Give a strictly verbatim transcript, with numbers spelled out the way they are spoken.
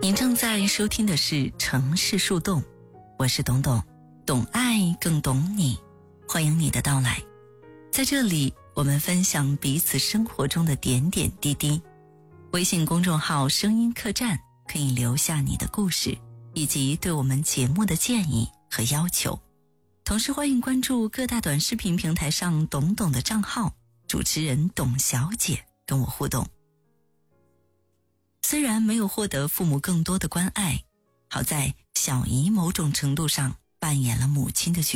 您正在收听的是城市树洞，我是董董，懂爱更懂你，欢迎你的到来。在这里我们分享彼此生活中的点点滴滴。微信公众号声音客栈可以留下你的故事以及对我们节目的建议和要求，同时欢迎关注各大短视频平台上董董的账号，主持人董小姐跟我互动。虽然没有获得父母更多的关爱，好在小姨某种程度上扮演了母亲的角色。